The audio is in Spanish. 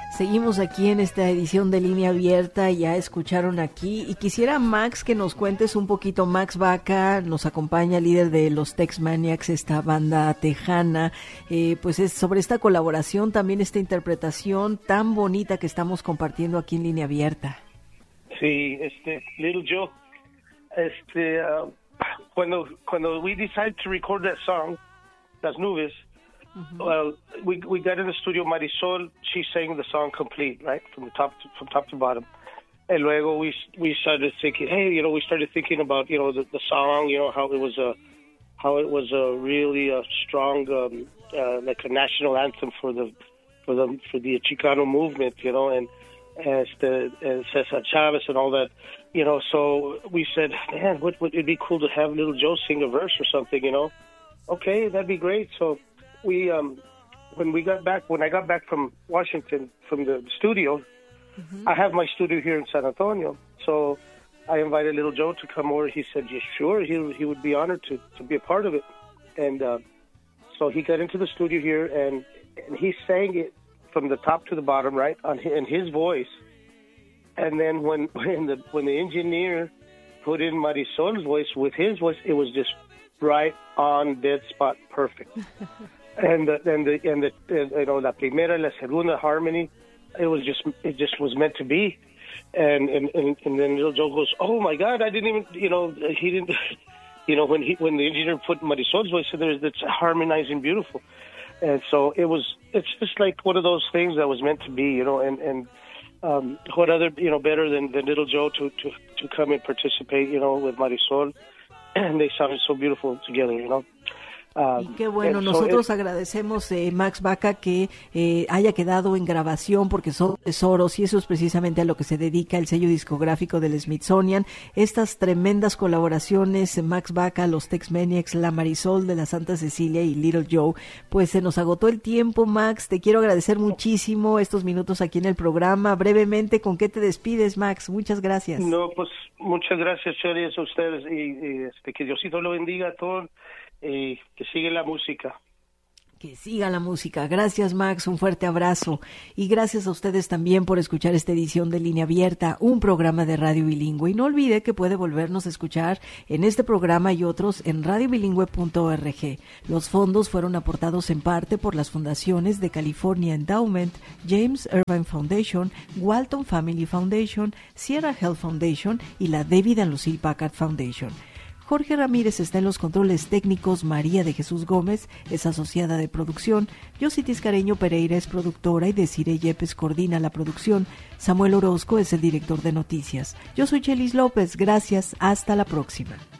Seguimos aquí en esta edición de Línea Abierta, ya escucharon aquí, y quisiera, Max, que nos cuentes un poquito. Max Baca nos acompaña, líder de los Tex Maniacs, esta banda tejana, pues es sobre esta colaboración, también esta interpretación tan bonita que estamos compartiendo aquí en Línea Abierta. Sí, Little Joe, cuando we decided to record that song, Las Nubes, well, we got in the studio. Marisol, she sang the song complete, right, from top to bottom. And luego we started thinking, we started thinking about, the song, how it was a really strong, like a national anthem for the Chicano movement, and Cesar Chavez and all that, So we said, man, it'd be cool to have Little Joe sing a verse or something, Okay, that'd be great. So we, when I got back from Washington, from the studio, I have my studio here in San Antonio. So I invited Little Joe to come over. He said, yeah, sure. He would be honored to be a part of it. And so he got into the studio here, and he sang it from the top to the bottom, right, in his voice. And then when the engineer put in Marisol's voice with his voice, it was just right on, dead spot, perfect. And la primera, la segunda harmony, it just was meant to be. And then Little Joe goes, oh my God, I didn't even, he didn't, when the engineer put Marisol's voice in there, it's harmonizing beautiful. And so it's just like one of those things that was meant to be, and what other, better than Little Joe to come and participate, with Marisol. And they sounded so beautiful together, Y qué bueno, nosotros agradecemos, Max Baca, que haya quedado en grabación, porque son tesoros, y eso es precisamente a lo que se dedica el sello discográfico del Smithsonian. Estas tremendas colaboraciones, Max Baca, los Tex Maniacs, la Marisol de la Santa Cecilia y Little Joe. Pues se nos agotó el tiempo, Max. Te quiero agradecer muchísimo estos minutos aquí en el programa. Brevemente, ¿con qué te despides, Max? Muchas gracias. No, pues muchas gracias, Chori, a ustedes, y que Diosito lo bendiga a todos. Que siga la música. Que siga la música. Gracias, Max, un fuerte abrazo. Y gracias a ustedes también por escuchar esta edición de Línea Abierta, un programa de radio bilingüe. Y no olvide que puede volvernos a escuchar en este programa y otros en radiobilingüe.org. Los fondos fueron aportados en parte por las fundaciones de California Endowment, James Irvine Foundation, Walton Family Foundation, Sierra Health Foundation y la David and Lucille Packard Foundation. Jorge Ramírez está en los controles técnicos, María de Jesús Gómez es asociada de producción, Yossi Tiscareño Pereira es productora y Desiree Yepes coordina la producción, Samuel Orozco es el director de noticias. Yo soy Chelis López, gracias, hasta la próxima.